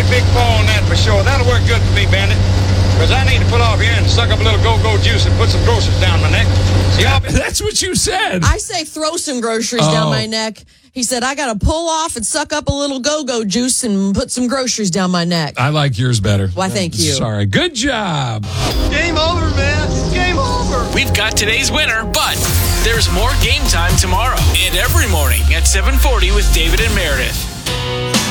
big fall on that for sure. That'll work good for me, Bandit. Because I need to pull off here and suck up a little go-go juice and put some groceries down my neck. See, That's what you said. I say throw some groceries down my neck. He said, I got to pull off and suck up a little go-go juice and put some groceries down my neck. I like yours better. Why, thank you. Sorry. Good job. game over, man. It's game over. We've got today's winner, but there's more Game Time tomorrow and every morning at 7:40 with David and Meredith.